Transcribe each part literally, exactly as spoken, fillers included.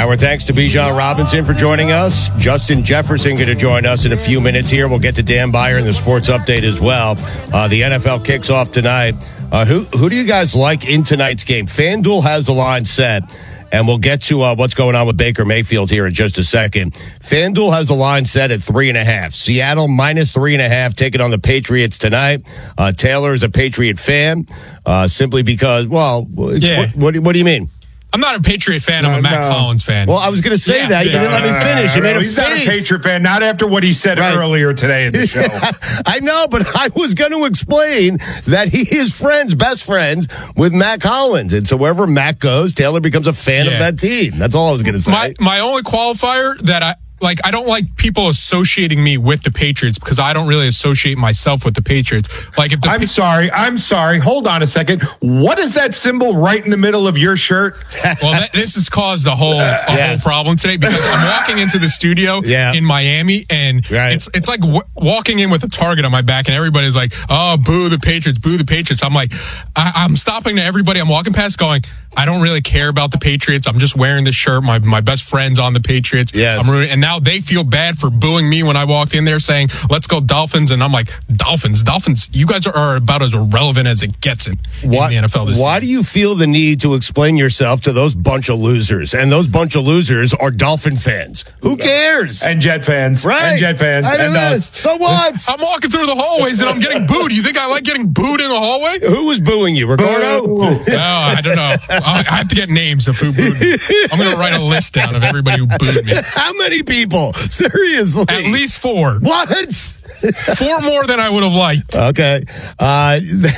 Our thanks to Bijan Robinson for joining us. Justin Jefferson going to join us in a few minutes here. We'll get to Dan Beyer in the sports update as well. Uh, the N F L kicks off tonight. Uh, who who do you guys like in tonight's game? FanDuel has the line set, and we'll get to uh, what's going on with Baker Mayfield here in just a second. FanDuel has the line set at three and a half. Seattle minus three and a half, taking on the Patriots tonight. Uh, Taylor is a Patriot fan, uh, simply because, well, it's, yeah. what, what, what do you mean? I'm not a Patriot fan. I'm no, a Matt no. Collins fan. Well, I was going to say yeah, that. You yeah. didn't let me finish. You made a He's face. not a Patriot fan, not after what he said Right. earlier today in the show. I know, but I was going to explain that he is friends, best friends, with Matt Collins. And so wherever Matt goes, Taylor becomes a fan Yeah. of that team. That's all I was going to say. My, my only qualifier that I, like, I don't like people associating me with the Patriots because I don't really associate myself with the Patriots. Like, if the I'm Pa- sorry. I'm sorry. Hold on a second. What is that symbol right in the middle of your shirt? Well, that, this has caused a whole, a Yes. whole problem today because I'm walking into the studio Yeah. in Miami, and Right. it's it's like w- walking in with a target on my back, and everybody's like, "Oh, boo the Patriots, boo the Patriots." I'm like, I, I'm stopping to everybody I'm walking past, going, I don't really care about the Patriots. I'm just wearing this shirt. My my best friend's on the Patriots. Yes. I'm rooting, and now they feel bad for booing me when I walked in there saying, "Let's go Dolphins," and I'm like, "Dolphins, Dolphins, you guys are, are about as irrelevant as it gets in, Why, in the N F L this why season." do you feel the need to explain yourself to those bunch of losers? And those bunch of losers are Dolphin fans. Who cares? And Jet fans. right. And Jet fans. I know and this. us. So what? I'm walking through the hallways and I'm getting booed. You think I like getting booed in the hallway? Who was booing you? Ricardo? Boo. Oh, I don't know. I I have to get names of who booed me. I'm going to write a list down of everybody who booed me. How many people? Seriously. At least four. What? Four more than I would have liked. Okay. Uh,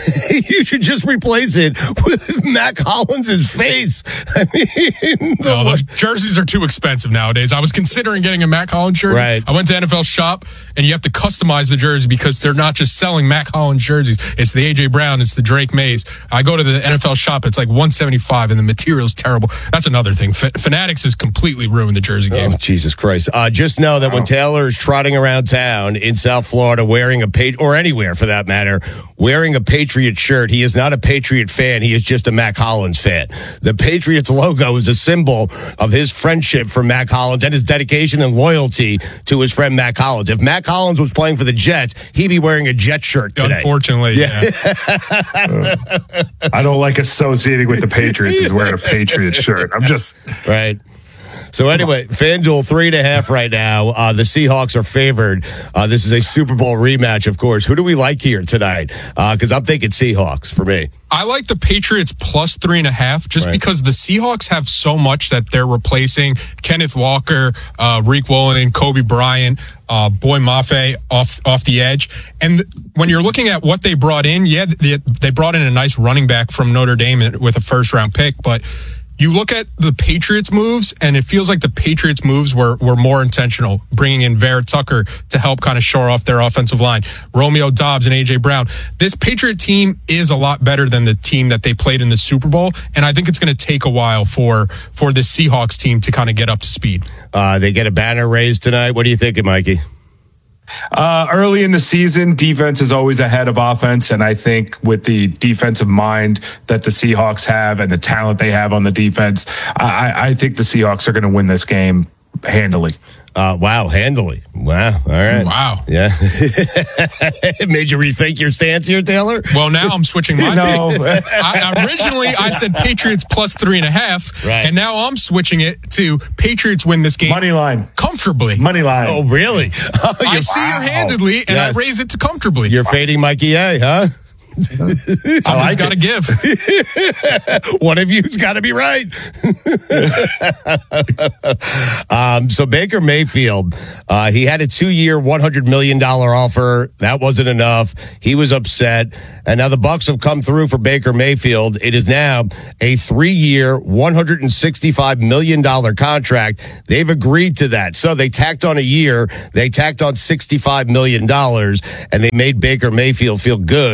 you should just replace it with Matt Collins' face. I mean, No, those jerseys are too expensive nowadays. I was considering getting a Matt Collins jersey. Right. I went to N F L Shop, and you have to customize the jersey because they're not just selling Matt Collins jerseys. It's the A J Brown. It's the Drake Mays. I go to the N F L Shop. It's like one seventy-five, and the material's terrible. That's another thing. F- Fanatics has completely ruined the jersey game. Oh, Jesus Christ. Uh, just know that when Taylor is trotting around town in South Florida wearing a Pat- or anywhere for that matter, wearing a Patriot shirt, he is not a Patriot fan. He is just a Matt Collins fan. The Patriots logo is a symbol of his friendship for Matt Collins and his dedication and loyalty to his friend Matt Collins. If Matt Collins was playing for the Jets, he'd be wearing a Jet shirt today. Unfortunately, yeah. I don't like associating with the Patriots as wearing a Patriot shirt. I'm just. Right. So anyway, FanDuel three and a half right now. Uh, the Seahawks are favored. Uh, this is a Super Bowl rematch, of course. Who do we like here tonight? Because uh, I'm thinking Seahawks for me. I like the Patriots plus three and a half just Right. because the Seahawks have so much that they're replacing Kenneth Walker, uh, Reek Wallen, Kobe Bryant, uh, Boy Mafe off off the edge. And when you're looking at what they brought in, yeah, they, they brought in a nice running back from Notre Dame with a first round pick, but you look at the Patriots moves, and it feels like the Patriots moves were, were more intentional, bringing in Vera Tucker to help kind of shore off their offensive line, Romeo Doubs and A J Brown. This Patriot team is a lot better than the team that they played in the Super Bowl, and I think it's going to take a while for for this Seahawks team to kind of get up to speed. Uh, they get a banner raised tonight. What are you thinking, Mikey? Uh, early in the season, defense is always ahead of offense. And I think with the defensive mind that the Seahawks have and the talent they have on the defense, I, I think the Seahawks are going to win this game handily. Uh, wow, handily. Wow. All right. Wow. Yeah. It made you rethink your stance here, Taylor? Well, now I'm switching my No. pick. I, originally, I said Patriots plus three and a half, Right. and now I'm switching it to Patriots win this game Money line. comfortably. Money line. Oh, really? Oh, I you're, see her handedly, and Yes. I raise it to comfortably. you're fading Mikey A, huh? Something's like got to give. One of you's got to be right. um, so Baker Mayfield, uh, he had a two-year, one hundred million dollars offer. That wasn't enough. He was upset. And now the Bucs have come through for Baker Mayfield. It is now a three-year, one hundred sixty-five million dollars contract. They've agreed to that. So they tacked on a year. They tacked on sixty-five million dollars, and they made Baker Mayfield feel good about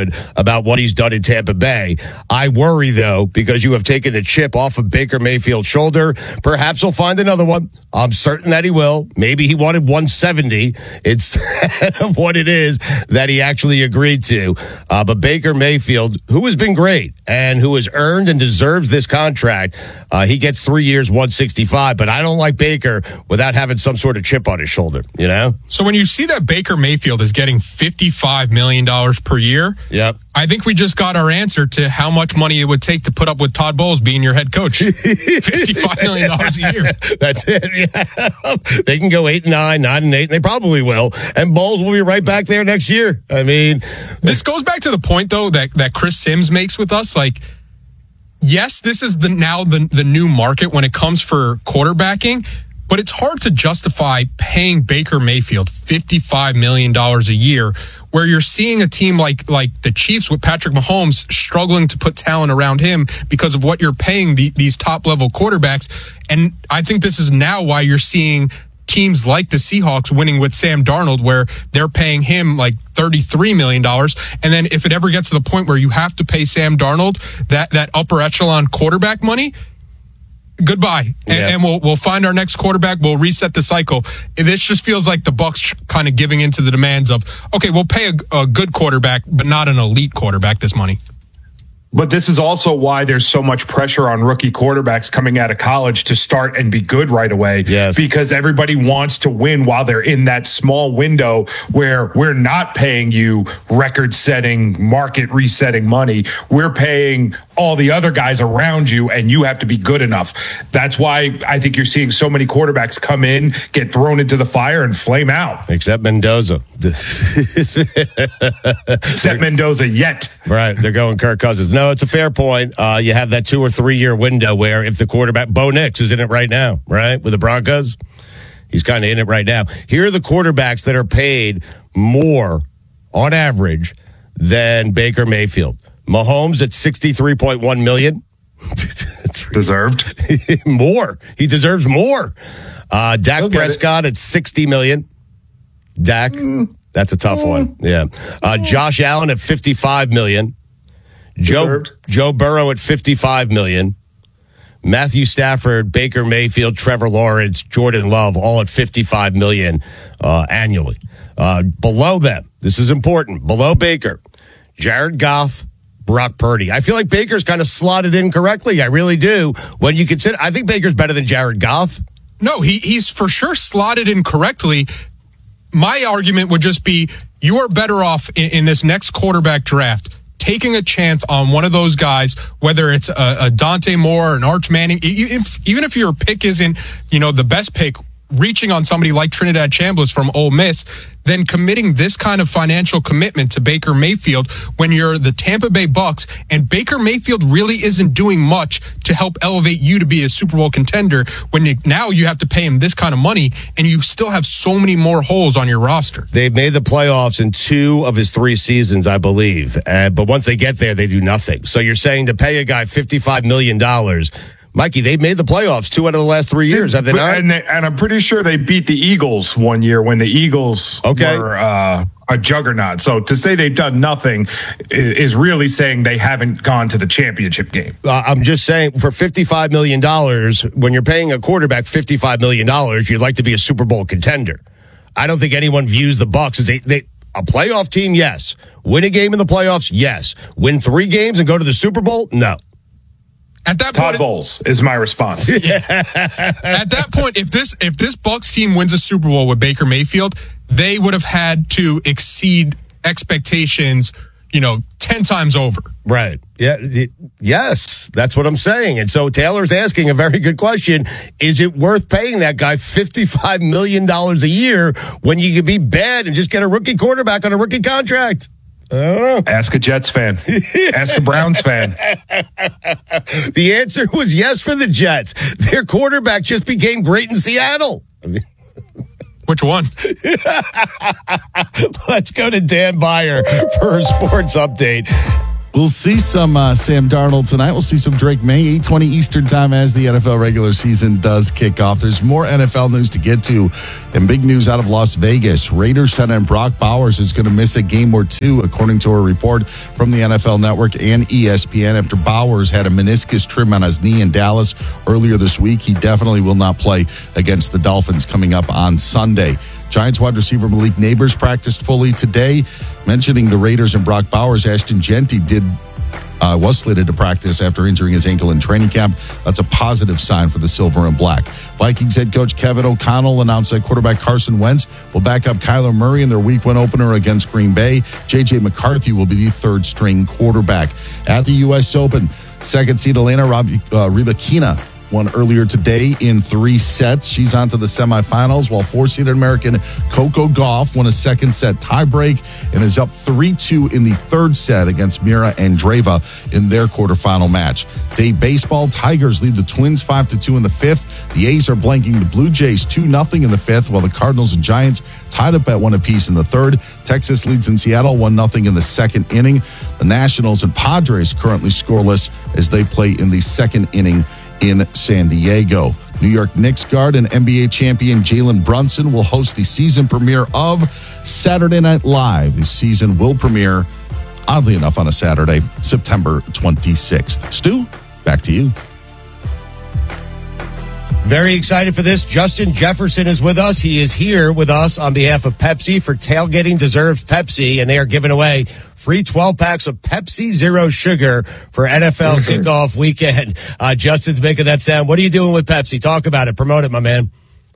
about what he's done in Tampa Bay. I worry, though, because you have taken the chip off of Baker Mayfield's shoulder. Perhaps he'll find another one. I'm certain that he will. Maybe he wanted one seventy instead of what it is that he actually agreed to. Uh, but Baker Mayfield, who has been great and who has earned and deserves this contract, uh, he gets three years, one sixty-five. But I don't like Baker without having some sort of chip on his shoulder, you know? So when you see that Baker Mayfield is getting fifty-five million dollars per year, yep. I think we just got our answer to how much money it would take to put up with Todd Bowles being your head coach. fifty-five million dollars a year. That's it. Yeah. They can go eight and nine, nine and eight, and they probably will. And Bowles will be right back there next year. I mean, this goes back to the point, though, that, that Chris Sims makes with us. Like, yes, this is the now the, the new market when it comes for quarterbacking, but it's hard to justify paying Baker Mayfield fifty-five million dollars a year where you're seeing a team like like the Chiefs with Patrick Mahomes struggling to put talent around him because of what you're paying the, these top-level quarterbacks. And I think this is now why you're seeing teams like the Seahawks winning with Sam Darnold, where they're paying him like thirty-three million dollars. And then if it ever gets to the point where you have to pay Sam Darnold that, that upper echelon quarterback money, goodbye. And, yeah. and we'll we'll find our next quarterback. We'll reset the cycle. This just feels like the Bucs kind of giving into the demands of, okay, we'll pay a, a good quarterback, but not an elite quarterback this money. But this is also why there's so much pressure on rookie quarterbacks coming out of college to start and be good right away. Yes. Because everybody wants to win while they're in that small window where we're not paying you record-setting, market-resetting money. We're paying all the other guys around you, and you have to be good enough. That's why I think you're seeing so many quarterbacks come in, get thrown into the fire, and flame out. Except Mendoza. Except Mendoza yet. Right. They're going Kirk Cousins. No, it's a fair point. Uh, you have that two or three year window where if the quarterback, Bo Nix is in it right now, right? With the Broncos. He's kind of in it right now. Here are the quarterbacks that are paid more on average than Baker Mayfield. Mahomes at sixty-three point one million dollars. Deserved. More. He deserves more. Uh, Dak Prescott at sixty million dollars. Dak, mm. that's a tough mm. one. Yeah. Uh, Josh Allen at fifty-five million dollars. Joe, Joe Burrow at fifty-five million dollars. Matthew Stafford, Baker Mayfield, Trevor Lawrence, Jordan Love, all at fifty-five million dollars uh, annually. Uh, below them, this is important, below Baker, Jared Goff, Brock Purdy. I feel like Baker's kind of slotted in correctly. I really do. When you consider, I think Baker's better than Jared Goff. No, he he's for sure slotted in correctly. My argument would just be you are better off in, in this next quarterback draft taking a chance on one of those guys, whether it's a, a Dante Moore, an Arch Manning, if, even if your pick isn't, you know, the best pick, reaching on somebody like Trinidad Chambliss from Ole Miss, then committing this kind of financial commitment to Baker Mayfield when you're the Tampa Bay Bucs, and Baker Mayfield really isn't doing much to help elevate you to be a Super Bowl contender when you, now you have to pay him this kind of money and you still have so many more holes on your roster. They've made the playoffs in two of his three seasons, I believe. Uh, but once they get there, they do nothing. So you're saying to pay a guy fifty-five million dollars, Mikey, they've made the playoffs two out of the last three years, have they not? And, they, and I'm pretty sure they beat the Eagles one year when the Eagles okay. were uh, a juggernaut. So to say they've done nothing is really saying they haven't gone to the championship game. Uh, I'm just saying, for fifty-five million dollars, when you're paying a quarterback fifty-five million dollars, you'd like to be a Super Bowl contender. I don't think anyone views the Bucs as a, they, a playoff team, yes. Win a game in the playoffs, yes. Win three games and go to the Super Bowl, no. At that Todd point, Bowles is my response. Yeah. At that point, if this if this Bucs team wins a Super Bowl with Baker Mayfield, they would have had to exceed expectations, you know, ten times over. Right. Yeah. It, yes, that's what I'm saying. And so Taylor's asking a very good question. Is it worth paying that guy fifty-five million dollars a year when you could be bad and just get a rookie quarterback on a rookie contract? I don't know. Ask a Jets fan. Ask a Browns fan. The answer was yes for the Jets. Their quarterback just became great in Seattle. I mean, which one? Let's go to Dan Beyer for a sports update. We'll see some uh, Sam Darnold tonight. We'll see some Drake May, eight twenty Eastern time as the N F L regular season does kick off. There's more N F L news to get to, and big news out of Las Vegas. Raiders tight end Brock Bowers is going to miss a game or two, according to a report from the N F L Network and E S P N, after Bowers had a meniscus trim on his knee in Dallas earlier this week. He definitely will not play against the Dolphins coming up on Sunday. Giants wide receiver Malik Neighbors practiced fully today. Mentioning the Raiders and Brock Bowers, Ashton Genty did uh, was slated to practice after injuring his ankle in training camp. That's a positive sign for the silver and black. Vikings head coach Kevin O'Connell announced that quarterback Carson Wentz will back up Kyler Murray in their week one opener against Green Bay. J J McCarthy will be the third string quarterback. At the U S Open, second seed Elena Rob- uh, Rybakina won earlier today in three sets. She's on to the semifinals, while four-seeded American Coco Gauff won a second set tiebreak and is up three two in the third set against Mira Andreeva in their quarterfinal match. Day baseball, Tigers lead the Twins five to two in the fifth. The A's are blanking the Blue Jays two nothing in the fifth, while the Cardinals and Giants tied up at one apiece in the third. Texas leads in Seattle one nothing in the second inning. The Nationals and Padres currently scoreless as they play in the second inning in San Diego. New York Knicks guard and N B A champion Jalen Brunson will host the season premiere of Saturday Night Live. The season will premiere, oddly enough, on a Saturday, September twenty-sixth. Stu, back to you. Very excited for this. Justin Jefferson is with us. He is here with us on behalf of Pepsi for Tailgating Deserves Pepsi, and they are giving away free twelve packs of Pepsi Zero Sugar for N F L kickoff weekend. Uh, Justin's making that sound. What are you doing with Pepsi? Talk about it. Promote it, my man.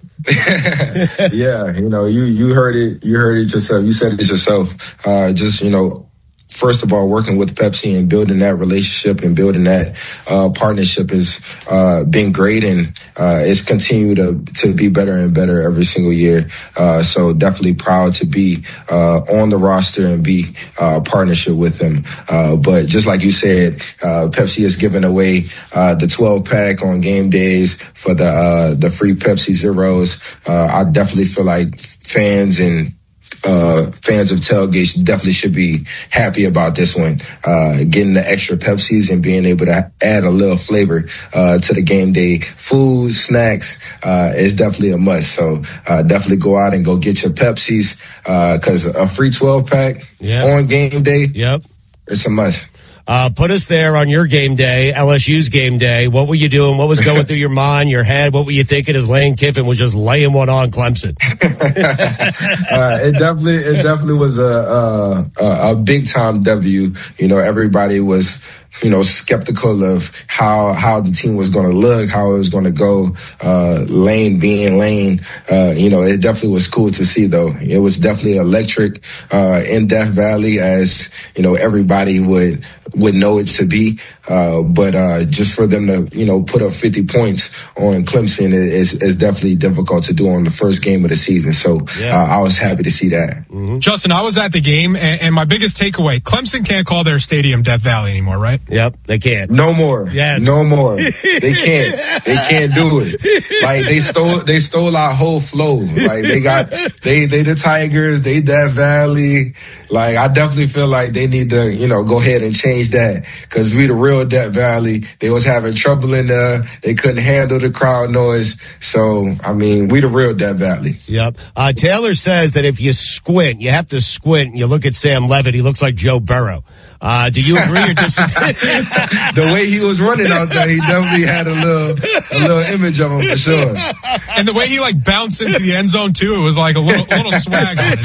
Yeah, you know, you, you heard it. You heard it yourself. You said it yourself. Uh, just, you know, first of all, working with Pepsi and building that relationship and building that uh, partnership has uh, been great, and uh, it's continued to, to be better and better every single year. Uh, so definitely proud to be uh, on the roster and be uh, a partnership with them. Uh, but just like you said, uh, Pepsi is giving away uh, the twelve pack on game days for the uh, the free Pepsi Zeros. Uh, I definitely feel like fans and Uh, fans of tailgates definitely should be happy about this one. Uh, getting the extra Pepsis and being able to add a little flavor uh, to the game day food, snacks uh, is definitely a must. So uh, definitely go out and go get your Pepsis because uh, a free twelve pack yep. on game day, yep, it's a must. Uh, put us there on your game day, L S U's game day. What were you doing? What was going through your mind, your head? What were you thinking as Lane Kiffin was just laying one on Clemson? uh, it definitely, it definitely was a, a, a big time W. You know, everybody was, you know, skeptical of how, how the team was going to look, how it was going to go. Uh, Lane being Lane, uh, you know, it definitely was cool to see though. It was definitely electric, uh, in Death Valley, as, you know, everybody would, would know it to be. Uh, but, uh, just for them to, you know, put up fifty points on Clemson is, is definitely difficult to do on the first game of the season. So, yeah. uh, I was happy to see that. Mm-hmm. Justin, I was at the game and, and my biggest takeaway, Clemson can't call their stadium Death Valley anymore, right? Yep, they can't. No more. Yes. No more. They can't. They can't do it. Like they stole they stole our whole flow. Like they got they they the Tigers, they Death Valley. Like I definitely feel like they need to, you know, go ahead and change that, because we the real Death Valley. They was having trouble in there. They couldn't handle the crowd noise. So I mean, we the real Death Valley. Yep. Uh, Taylor says that if you squint, you have to squint. And you look at Sam Levitt, he looks like Joe Burrow. Uh, do you agree or disagree? The way he was running out there, he definitely had a little, a little image of him for sure. And the way he like bounced into the end zone too, it was like a little, a little swag on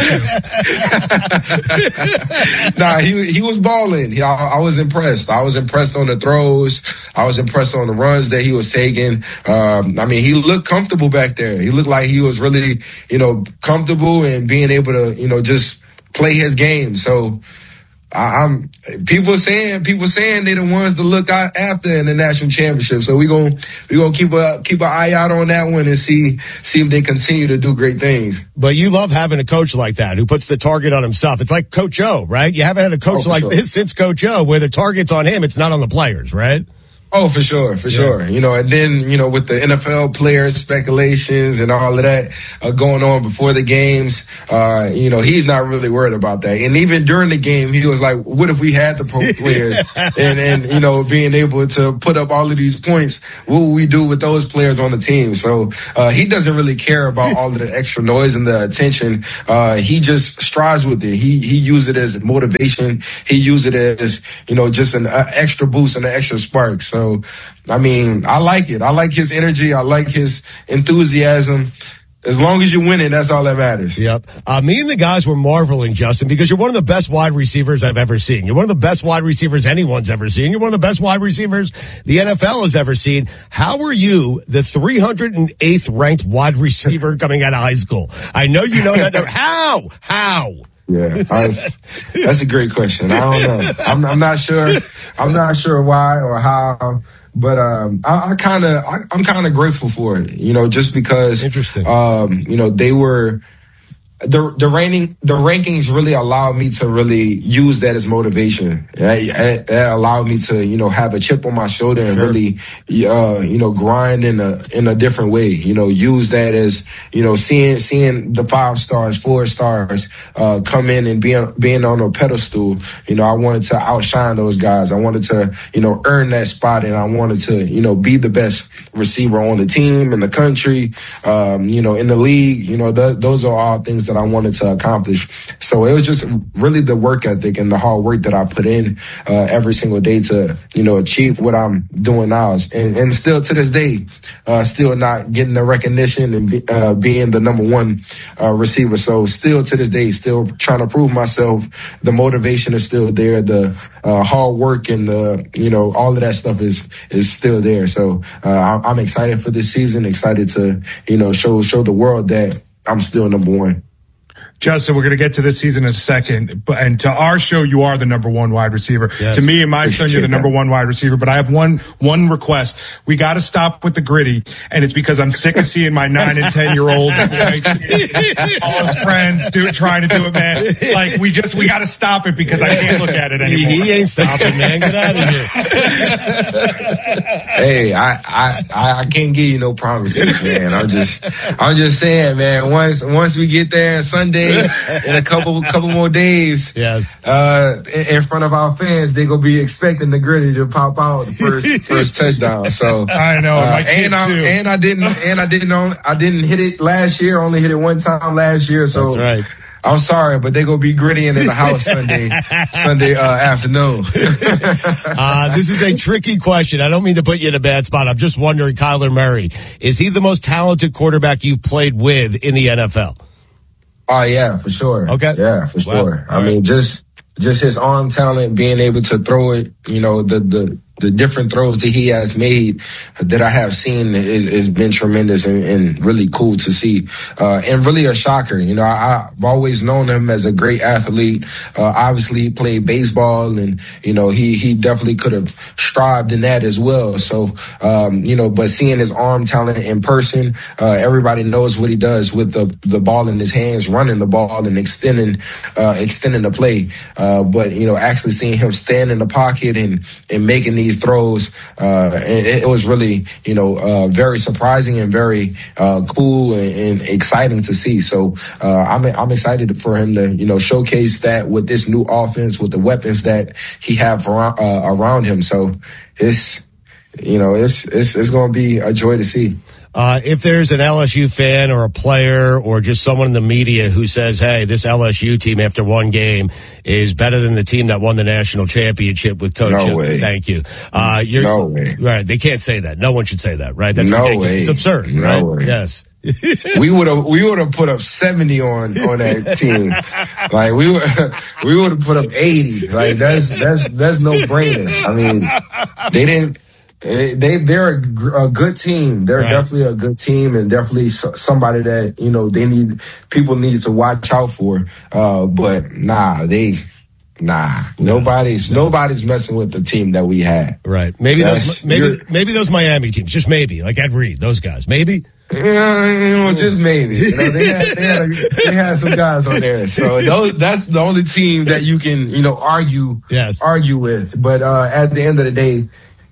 it too. Nah, he he was balling. He, I, I was impressed. I was impressed on the throws. I was impressed on the runs that he was taking. Um, I mean, he looked comfortable back there. He looked like he was really, you know, comfortable and being able to, you know, just play his game. So. I, I'm people saying people saying they're the ones to look out after in the national championship. So we gonna we gonna keep a keep an eye out on that one and see see if they continue to do great things. But you love having a coach like that who puts the target on himself. It's like Coach O, right? You haven't had a coach oh, like sure. this since Coach O, where the target's on him. It's not on the players, right? Oh, for sure, for Yeah. sure. You know, and then, you know, with the N F L player speculations and all of that uh, going on before the games, uh, you know, he's not really worried about that. And even during the game, he was like, what if we had the pro players and, and, you know, being able to put up all of these points, what would we do with those players on the team? So uh, he doesn't really care about all of the extra noise and the attention. Uh, he just strives with it. He, he uses it as motivation. He uses it as, you know, just an uh, extra boost and an extra spark. So, So, I mean, I like it. I like his energy. I like his enthusiasm. As long as you win it, that's all that matters. Yep. Uh, me and the guys were marveling, Justin, because you're one of the best wide receivers I've ever seen. You're one of the best wide receivers anyone's ever seen. You're one of the best wide receivers the N F L has ever seen. How are you the three hundred eighth ranked wide receiver coming out of high school? I know you know that. How? How? Yeah, I, that's a great question. I don't know. I'm, I'm not sure. I'm not sure why or how, but um, I, I kind of, I'm kind of grateful for it. You know, just because. Interesting. Um, you know, they were. The the ranking the rankings really allowed me to really use that as motivation. It, it allowed me to, you know, have a chip on my shoulder and sure. really, uh, you know, grind in a in a different way. You know, use that as, you know, seeing seeing the five stars, four stars uh, come in and being being on a pedestal. You know, I wanted to outshine those guys. I wanted to, you know, earn that spot, and I wanted to, you know, be the best receiver on the team, in the country, um, you know, in the league. You know, th- those are all things that I wanted to accomplish. So it was just really the work ethic and the hard work that I put in uh, every single day to, you know, achieve what I'm doing now. And, and still to this day, uh, still not getting the recognition and be, uh, being the number one uh, receiver. So still to this day, still trying to prove myself. The motivation is still there. The uh, hard work and the, you know, all of that stuff is is still there. So uh, I'm excited for this season, excited to, you know, show show the world that I'm still number one. Justin, we're going to get to this season in a second, but and to our show, you are the number one wide receiver. Yes. To me and my son, you're the number one wide receiver. But I have one one request: we got to stop with the gritty, and it's because I'm sick of seeing my nine and ten year old like, all his friends do trying to do it, man. Like we just we got to stop it because I can't look at it anymore. He, he ain't stopping, man. Get out of here. Hey, I, I I can't give you no promises, man. I'm just I'm just saying, man. Once once we get there Sunday. In a couple couple more days, yes. Uh, in, in front of our fans, they gonna be expecting the gritty to pop out the first first touchdown. So I know, uh, my kid and I too. and I didn't and I didn't I didn't hit it last year. Only hit it one time last year. So that's right. I'm sorry, but they gonna be grittying in the house Sunday Sunday uh, afternoon. uh, this is a tricky question. I don't mean to put you in a bad spot. I'm just wondering, Kyler Murray, is he the most talented quarterback you've played with in the N F L? Oh yeah, for sure. Okay. Yeah, for Wow. sure. I All mean, right. just just his arm talent, being able to throw it, you know, the the the different throws that he has made that I have seen is, has been tremendous and, and really cool to see, uh, and really a shocker. You know, I, I've always known him as a great athlete. Uh, obviously, he played baseball, and you know, he he definitely could have strived in that as well. So, um, you know, but seeing his arm talent in person, uh, everybody knows what he does with the the ball in his hands, running the ball and extending uh, extending the play. Uh, but you know, actually seeing him stand in the pocket and and making these throws, uh, it, it was really, you know, uh, very surprising and very uh, cool and, and exciting to see. So uh, I'm I'm excited for him to, you know, showcase that with this new offense, with the weapons that he have around, uh, around him. So it's, you know, it's it's it's going to be a joy to see. Uh, if there's an L S U fan or a player or just someone in the media who says, hey, this L S U team after one game is better than the team that won the national championship with Coach. No way. Thank you. Uh, you're, No way. Right. They can't say that. No one should say that, right? That's No ridiculous. way. It's absurd, No right? way. Yes. we would have we would have put up seventy on on that team. Like we would we would have put up eighty. Like that's that's that's no brainer. I mean, they didn't. They they're a, a good team. They're right. definitely a good team, and definitely somebody that, you know, they need people need to watch out for. Uh, but nah, they. Nah, no, nobody's no. nobody's messing with the team that we had. Right. Maybe That's, those maybe maybe those Miami teams. Just maybe, like Ed Reed, those guys. Maybe. Yeah, you know, just maybe. You know, they had they had, they had some guys on there. So those that's the only team that you can, you know, argue yes. argue with. But uh, at the end of the day,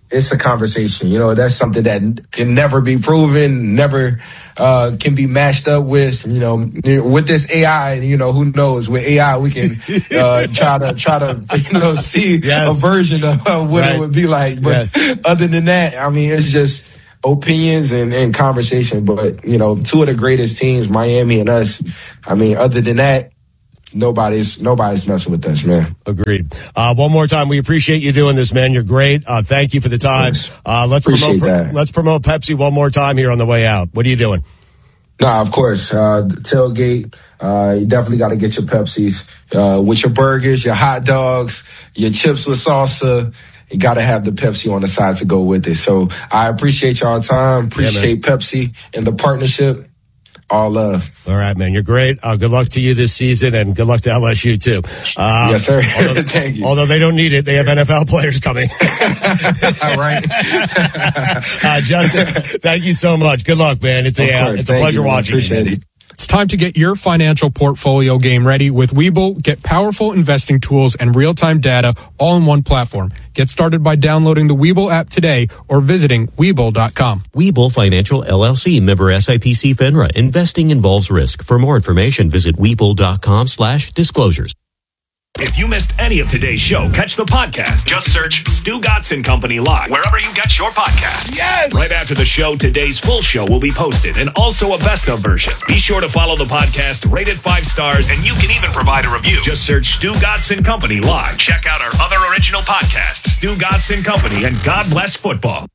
it's a conversation. You know, that's something that can never be proven, never uh, can be matched up with, you know, with this A I. You know, who knows? With A I, we can uh, try to try to you know see yes. a version of what right. it would be like. But yes. other than that, I mean, it's just opinions and, and conversation. But you know, two of the greatest teams, Miami and us. I mean, other than that, Nobody's nobody's messing with us, man. Agreed. Uh, one more time, we appreciate you doing this, man. You're great. Uh, thank you for the time. Uh, let's appreciate promote. That. Let's promote Pepsi one more time here on the way out. What are you doing? Nah, of course. Uh, the tailgate. Uh, you definitely got to get your Pepsis uh, with your burgers, your hot dogs, your chips with salsa. You got to have the Pepsi on the side to go with it. So I appreciate y'all time. Appreciate yeah, Pepsi and the partnership. All love. All right, man. You're great. Uh, good luck to you this season, and good luck to L S U, too. Uh, yes, sir. Although, Thank you. Although they don't need it. They have N F L players coming. All right. uh, Justin, thank you so much. Good luck, man. It's a, uh, it's a pleasure you, watching Appreciate you. it. It's time to get your financial portfolio game ready with Webull. Get powerful investing tools and real-time data all in one platform. Get started by downloading the Webull app today or visiting Webull dot com. Webull Financial L L C, member S I P C FINRA. Investing involves risk. For more information, visit Webull dot com slash disclosures. If you missed any of today's show, catch the podcast. Just search Stu Gatz and Company Live wherever you get your podcasts. Yes! Right after the show, today's full show will be posted and also a best of version. Be sure to follow the podcast, rate it five stars, and you can even provide a review. Just search Stu Gatz and Company Live. Check out our other original podcasts, Stu Gatz and Company and God Bless Football.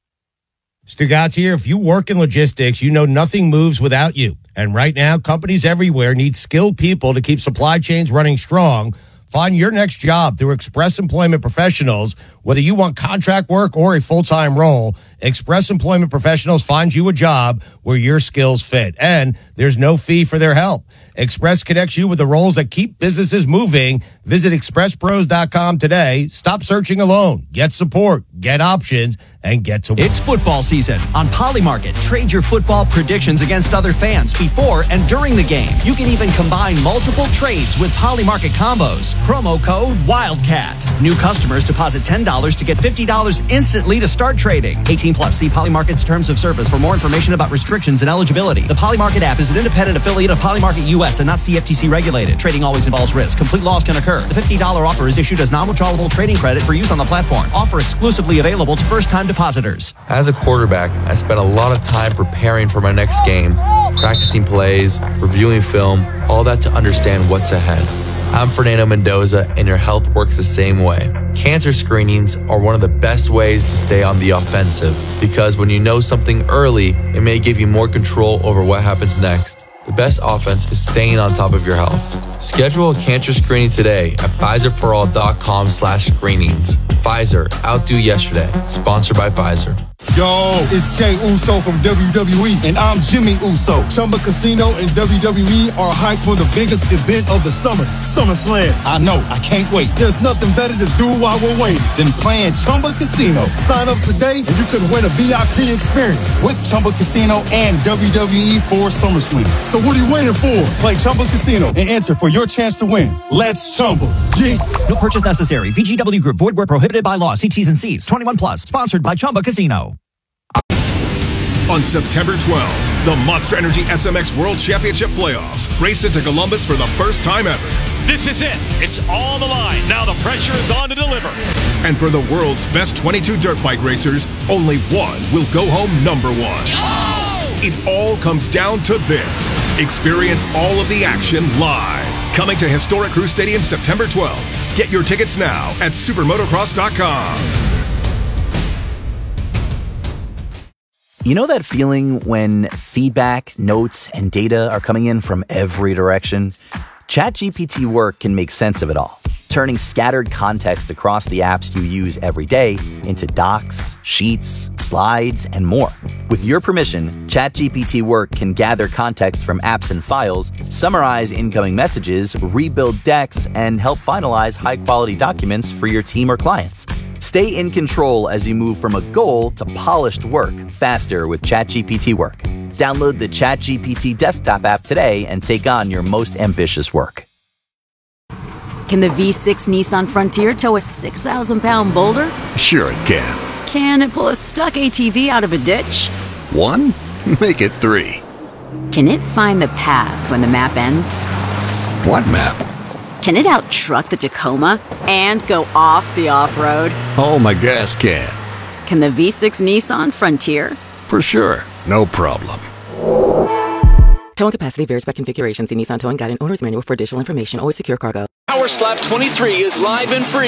Stu Gatz here. If you work in logistics, you know nothing moves without you. And right now, companies everywhere need skilled people to keep supply chains running strong. Find your next job through Express Employment Professionals. Whether you want contract work or a full-time role, Express Employment Professionals finds you a job where your skills fit. And there's no fee for their help. Express connects you with the roles that keep businesses moving. Visit express pros dot com today. Stop searching alone. Get support, get options, and get to work. It's football season. On Polymarket, trade your football predictions against other fans before and during the game. You can even combine multiple trades with Polymarket combos. Promo code WILDCAT. New customers deposit ten dollars to get fifty dollars instantly to start trading. eighteen plus. See Polymarket's terms of service for more information about restrictions and eligibility. The Polymarket app is an independent affiliate of Polymarket U S and not C F T C regulated. Trading always involves risk. Complete loss can occur. The fifty dollars offer is issued as non-withdrawable trading credit for use on the platform. Offer exclusively available to first-time depositors. As a quarterback, I spent a lot of time preparing for my next game, practicing plays, reviewing film, all that to understand what's ahead. I'm Fernando Mendoza, and your health works the same way. Cancer screenings are one of the best ways to stay on the offensive, because when you know something early, it may give you more control over what happens next. The best offense is staying on top of your health. Schedule a cancer screening today at Pfizer for all dot com slash screenings. Pfizer, outdo yesterday. Sponsored by Pfizer. Yo, it's Jay Uso from W W E, and I'm Jimmy Uso. Chumba Casino and W W E are hyped for the biggest event of the summer, SummerSlam. I know, I can't wait. There's nothing better to do while we're waiting than playing Chumba Casino. Sign up today and you could win a V I P experience with Chumba Casino and W W E for SummerSlam. So what are you waiting for? Play Chumba Casino and enter for your chance to win. Let's Chumba. Yeah. No purchase necessary. V G W Group. Void where prohibited by law. See T's and C's. twenty-one plus. Sponsored by Chumba Casino. On September twelfth, the Monster Energy S M X World Championship Playoffs race into Columbus for the first time ever. This is it. It's all the line. Now the pressure is on to deliver. And for the world's best twenty-two dirt bike racers, only one will go home number one. Oh! It all comes down to this. Experience all of the action live. Coming to Historic Crew Stadium September twelfth. Get your tickets now at supermotocross dot com. You know that feeling when feedback, notes, and data are coming in from every direction? ChatGPT Work can make sense of it all, turning scattered context across the apps you use every day into docs, sheets, slides, and more. With your permission, ChatGPT Work can gather context from apps and files, summarize incoming messages, rebuild decks, and help finalize high-quality documents for your team or clients. Stay in control as you move from a goal to polished work faster with ChatGPT Work. Download the ChatGPT desktop app today and take on your most ambitious work. Can the V six Nissan Frontier tow a six thousand pound boulder? Sure it can. Can it pull a stuck A T V out of a ditch? One? Make it three. Can it find the path when the map ends? What map? Can it out-truck the Tacoma and go off the off-road? Oh, my gas can. Can the V six Nissan Frontier? For sure. No problem. Towing capacity varies by configuration. See Nissan Towing Guide and Owner's Manual for additional information. Always secure cargo. Power Slap twenty-three is live and free.